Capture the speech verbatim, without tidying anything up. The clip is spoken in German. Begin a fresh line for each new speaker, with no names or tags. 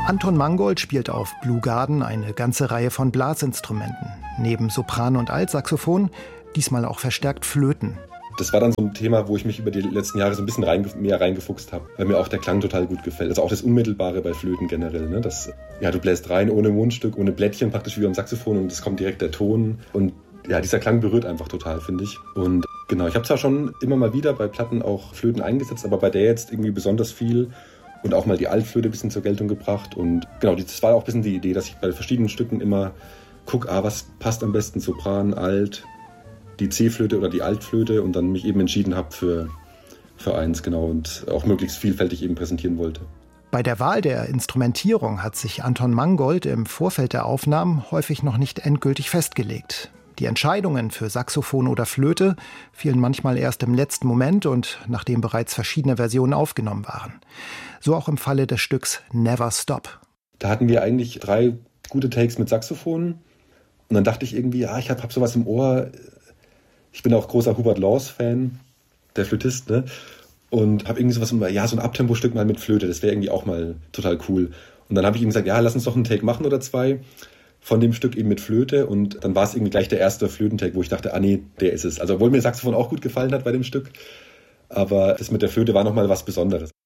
Anton Mangold spielt auf Blue Garden eine ganze Reihe von Blasinstrumenten. Neben Sopran- und Altsaxophon diesmal auch verstärkt Flöten.
Das war dann so ein Thema, wo ich mich über die letzten Jahre so ein bisschen rein, mehr reingefuchst habe, weil mir auch der Klang total gut gefällt. Also auch das Unmittelbare bei Flöten generell. Ne? Das, ja, du bläst rein ohne Mundstück, ohne Blättchen, praktisch wie beim Saxophon, und es kommt direkt der Ton. Und ja, dieser Klang berührt einfach total, finde ich. Und genau, ich habe zwar schon immer mal wieder bei Platten auch Flöten eingesetzt, aber bei der jetzt irgendwie besonders viel und auch mal die Altflöte ein bisschen zur Geltung gebracht. Und genau, das war auch ein bisschen die Idee, dass ich bei verschiedenen Stücken immer gucke, ah, was passt am besten, Sopran, Alt, die C-Flöte oder die Altflöte, und dann mich eben entschieden habe für, für eins, genau, und auch möglichst vielfältig eben präsentieren wollte.
Bei der Wahl der Instrumentierung hat sich Anton Mangold im Vorfeld der Aufnahmen häufig noch nicht endgültig festgelegt. Die Entscheidungen für Saxophon oder Flöte fielen manchmal erst im letzten Moment und nachdem bereits verschiedene Versionen aufgenommen waren. So auch im Falle des Stücks Never Stop.
Da hatten wir eigentlich drei gute Takes mit Saxophon, und dann dachte ich irgendwie, ah, ich habe hab sowas im Ohr. Ich bin auch großer Hubert Laws-Fan, der Flötist, ne? Und habe irgendwie sowas, ja, so ein Abtempo-Stück mal mit Flöte, das wäre irgendwie auch mal total cool. Und dann habe ich ihm gesagt, ja, lass uns doch einen Take machen oder zwei von dem Stück eben mit Flöte, und dann war es irgendwie gleich der erste Flötentake, wo ich dachte, ah nee, der ist es. Also obwohl mir Saxophon auch gut gefallen hat bei dem Stück, aber das mit der Flöte war nochmal was Besonderes.